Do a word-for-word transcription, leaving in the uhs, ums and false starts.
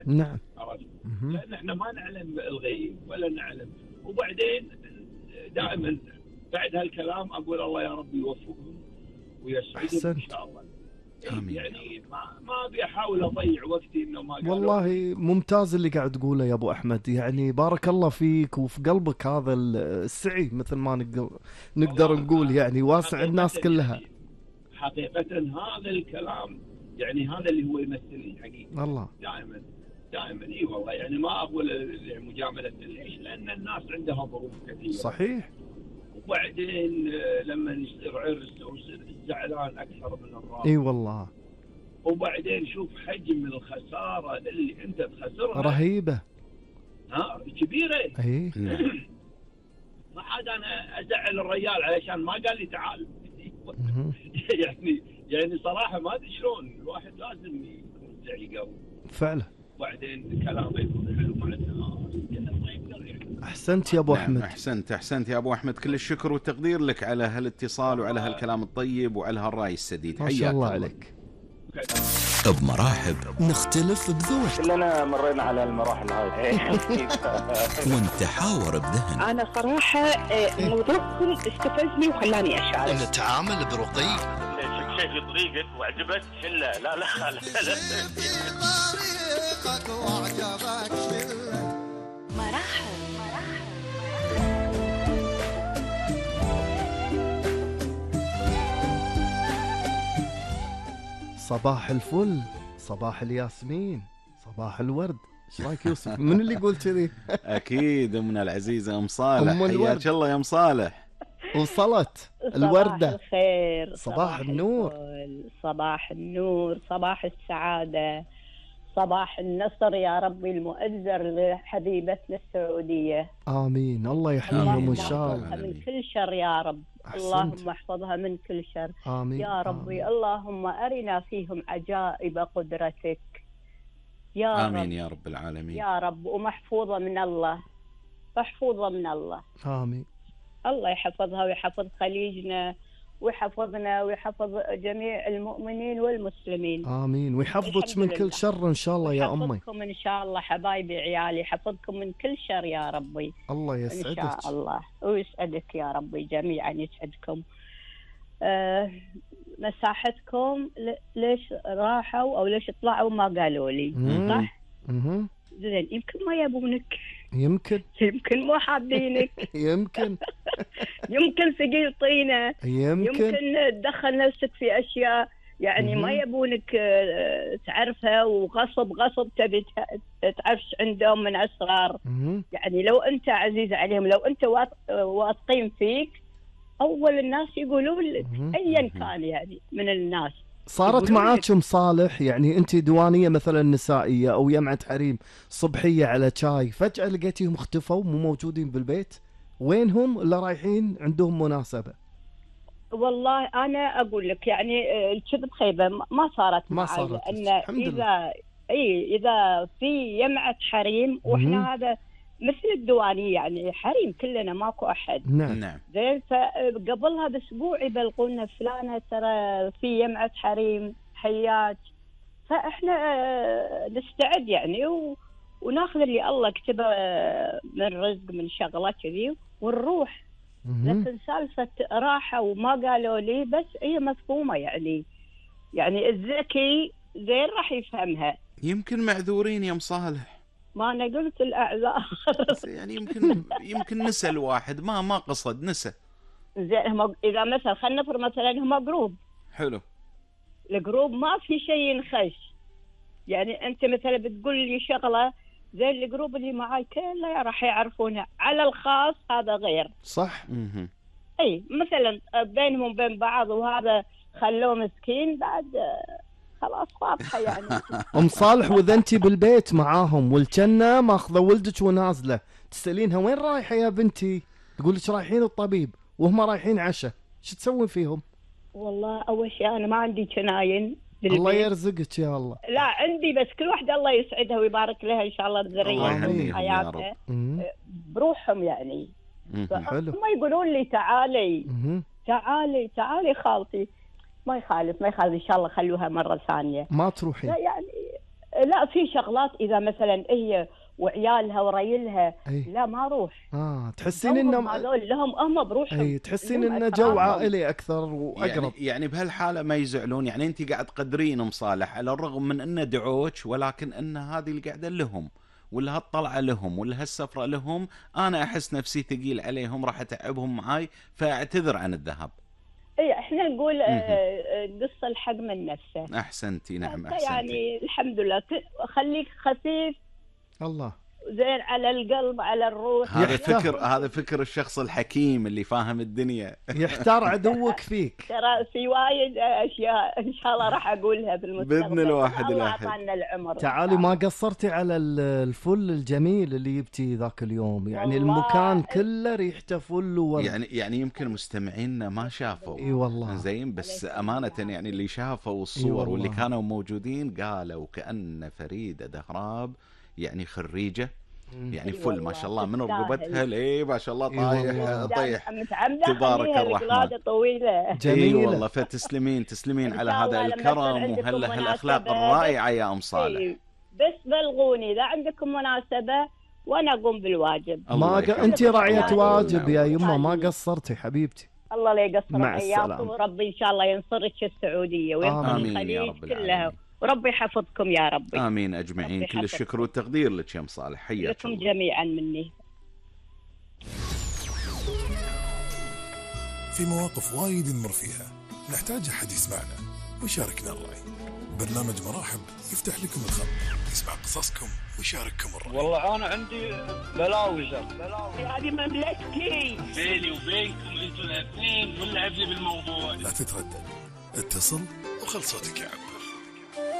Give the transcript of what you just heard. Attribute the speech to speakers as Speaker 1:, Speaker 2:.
Speaker 1: نعم.
Speaker 2: لأن احنا ما نعلم الغيب ولا نعلم. وبعدين دائما بعد هالكلام أقول الله يا رب يوفقهم ويسعدهم إن شاء الله. آمين. يعني ما ما ابي احاول اضيع وقتي انه ما قالوا.
Speaker 1: والله ممتاز اللي قاعد تقوله يا ابو احمد، يعني بارك الله فيك وفي قلبك هذا السعي مثل ما نقدر نقدر نقول، يعني واسع الناس كلها.
Speaker 2: يعني حقيقة هذا الكلام يعني هذا اللي هو يمثلني حقيقة.
Speaker 1: الله.
Speaker 2: دائما دائما اي والله، يعني ما اقول مجاملة ليش؟ لان الناس عندها ظروف كثيرة.
Speaker 1: صحيح.
Speaker 2: وبعدين لما يصير عرس الزعلان اكثر من الراضي.
Speaker 1: اي والله.
Speaker 2: وبعدين شوف حجم الخسارة اللي انت تخسرها
Speaker 1: رهيبة.
Speaker 2: ها كبيرة.
Speaker 1: اي.
Speaker 2: ما عاد انا ازعل الرجال علشان ما قال لي تعال. يعني يعني صراحة ما ادري شلون الواحد لازم يكون سعي قوي.
Speaker 1: فعلا.
Speaker 2: وبعدين كلامه يكون حلو مع الناس كذا ما يقدر يعني.
Speaker 1: احسنت يا ابو احمد.
Speaker 3: نعم احسنت احسنت يا ابو احمد، كل الشكر والتقدير لك على هالاتصال وعلى هالكلام الطيب وعلى هالراي السديد.
Speaker 1: ما شاء الله عليك.
Speaker 4: بمراحب نختلف بذوق،
Speaker 5: كلنا مرينا على المراحل هاي.
Speaker 4: ونتحاور بذهن.
Speaker 6: انا صراحه موضوعكم استفزني وخلاني اشعر.
Speaker 4: ونتعامل برقي.
Speaker 5: شيء في طريقك وعجبك شله لا لا لا, لا.
Speaker 7: مراحل.
Speaker 1: صباح الفل، صباح الياسمين، صباح الورد. ايش رايك يوسف؟ من اللي يقول كذي؟
Speaker 3: اكيد امنا العزيزه ام صالح. حياك الله يا ام صالح.
Speaker 1: وصلت الورده.
Speaker 6: صباح الخير،
Speaker 1: صباح, صباح النور،
Speaker 6: صباح النور، صباح السعاده، صباح النصر يا ربي المؤزر لحبيبتنا السعوديه.
Speaker 1: امين. الله يحميهم ان شاء الله
Speaker 6: من كل شر يا رب.
Speaker 1: أحسنت.
Speaker 6: اللهم احفظها من كل شر.
Speaker 1: آمين.
Speaker 6: يا ربي. آمين. اللهم أرنا فيهم عجائب قدرتك
Speaker 3: يا آمين رب. يا رب العالمين
Speaker 6: يا رب. ومحفوظة من الله، محفوظة من الله.
Speaker 1: آمين.
Speaker 6: الله يحفظها ويحفظ خليجنا ويحفظنا ويحفظ جميع المؤمنين والمسلمين.
Speaker 1: آمين. ويحفظك من كل شر إن شاء الله يا أمي.
Speaker 6: يحفظكم إن شاء الله حبايبي عيالي، يحفظكم من كل شر يا ربي.
Speaker 1: الله يسعدك
Speaker 6: إن شاء الله ويسعدك يا ربي جميعا يسعدكم. أه مساحتكم ليش راحوا أو ليش طلعوا ما قالوا لي. صح؟
Speaker 1: مم.
Speaker 6: زين يمكن ما يبونك،
Speaker 1: يمكن
Speaker 6: يمكن مو حابينك.
Speaker 1: يمكن
Speaker 6: يمكن ثقيل طينة،
Speaker 1: يمكن
Speaker 6: يمكن تدخل نفسك في أشياء يعني ما يبونك تعرفها، وغصب غصب تبي تعرفش عندهم من أسرار. يعني لو أنت عزيز عليهم، لو أنت واثقين فيك، أول الناس يقولون لك أيا كان يعني من الناس.
Speaker 1: صارت معاكم صالح يعني أنت دوانية مثلا نسائية أو جمعة حريم صبحية على شاي، فجأة لقيتيهم اختفوا مو موجودين بالبيت؟ وينهم؟ اللي رايحين عندهم مناسبة.
Speaker 6: والله أنا أقول لك يعني الكذب خيبة ما صارت
Speaker 1: ما صارت
Speaker 6: لأن إذا أي إذا في جمعة حريم وإحنا هذا مثل الديوانية يعني حريم كلنا ماكو أحد.
Speaker 1: نعم نعم.
Speaker 6: زين فقبلها بأسبوع يبلغونا فلانة ترى في جمعة حريم حياك، فإحنا نستعد يعني و... وناخذ اللي الله كتبه من رزق من شغلة كذي ونروح. لكن سالفة راحة وما قالوا لي بس هي مفهومة يعني، يعني الذكي زين راح يفهمها.
Speaker 3: يمكن معذورين يا مصالح.
Speaker 6: ما أنا قلت الأعذار.
Speaker 3: يعني يمكن يمكن نسى الواحد ما ما قصد نسى.
Speaker 6: زين هم إذا مثلا خلينا نفرض مثلا هم جروب.
Speaker 3: حلو.
Speaker 6: الجروب ما في شيء ينخش. يعني أنت مثلا بتقول لي شغلة زي الجروب اللي معاي كله راح يعرفونها، على الخاص هذا غير.
Speaker 1: صح.
Speaker 3: اها.
Speaker 6: أي مثلا بينهم وبين بعض وهذا خلوه مسكين بعد خلاص واضحة يعني.
Speaker 1: أم صالح وإذا أنت بالبيت معاهم والجنة ماخذة ولدك ونازلة تسألينها وين رايحة يا بنتي؟ تقول لك رايحين الطبيب وهم رايحين عشاء، شو تسوين فيهم؟
Speaker 6: والله أول شيء أنا ما عندي جناين.
Speaker 1: الله يرزقك يا الله.
Speaker 6: لا عندي بس كل واحدة الله يسعدها ويبارك لها إن شاء الله بذريتها حياتها بروحهم يعني. هم يقولون لي تعالي تعالي تعالي خالتي، ما يخالف ما يخالف إن شاء الله خلوها مرة ثانية.
Speaker 1: ما تروحين؟
Speaker 6: لا يعني لا في شغلات اذا مثلا هي وعيالها وريلها
Speaker 1: أي.
Speaker 6: لا ما اروح.
Speaker 1: اه تحسين انه
Speaker 6: هذول لهم هم بروحهم.
Speaker 1: اي تحسين انه جو عائلي اكثر واقرب.
Speaker 3: يعني, يعني بهالحاله ما يزعلون، يعني انت قاعد تقدرين ام صالح على الرغم من انه دعوك، ولكن ان هذه القعده لهم، ولا هالطلعه لهم، ولا هالسفره لهم، انا احس نفسي ثقيل عليهم، راح اتعبهم معاي، فاعتذر عن الذهاب.
Speaker 6: اي احنا نقول قص الحق من نفسه.
Speaker 3: احسنتي، نعم احسنتي.
Speaker 6: يعني الحمد لله، خليك خفيف
Speaker 1: الله
Speaker 6: زين على القلب على الروح.
Speaker 3: هذا فكر هذا فكر الشخص الحكيم اللي فاهم الدنيا.
Speaker 1: يحتار عدوك فيك.
Speaker 6: ترى في وايد اشياء ان شاء الله راح اقولها بالمستقبل
Speaker 3: باذن الواحد
Speaker 6: الله
Speaker 3: الاحد.
Speaker 6: اعطانا العمر.
Speaker 1: تعالي ما قصرتي على الفل الجميل اللي جبتي ذاك اليوم، يعني المكان كله ريحته فل وورد.
Speaker 3: يعني يعني يمكن مستمعينا ما شافوا.
Speaker 1: اي والله.
Speaker 3: زين، بس امانه يعني اللي شافوا الصور واللي كانوا موجودين قالوا كأن فريدة دهراب يعني خريجة، يعني فل ما شاء الله من رقبتها ليه ما شاء الله طايح طيح تبارك الرحمن
Speaker 6: طويلة
Speaker 1: جميلة.
Speaker 3: اي والله، فتسلمين تسلمين على هذا الكرم وهلا هالاخلاق الرائعه يا ام صالح.
Speaker 6: بس بلغوني اذا عندكم مناسبه وانا اقوم بالواجب.
Speaker 1: ما ق... انت راعية واجب يا يمه، ما قصرتي حبيبتي.
Speaker 6: الله لا يقصر
Speaker 1: مع
Speaker 6: اياكم، وربي ان شاء الله ينصرك السعوديه وينصر الخليج كلها، وربي يحفظكم يا ربي.
Speaker 3: آمين أجمعين. كل الشكر والتقدير لك يا أم صالح، حياك
Speaker 6: لكم جميعا مني.
Speaker 7: في مواقف وايد نمر فيها نحتاج أحد يسمعنا ويشاركنا الرأي. برنامج مراحب يفتح لكم الخط، يسمع قصصكم ويشارككم الرأي.
Speaker 5: والله أنا عندي بلاوزة
Speaker 6: بلاوزة هذه مملكتي
Speaker 5: بيني وبينكم أنتم الاثنين، واللعب لي بالموضوع.
Speaker 7: لا تتردد، اتصل وخل صوتك يا عم.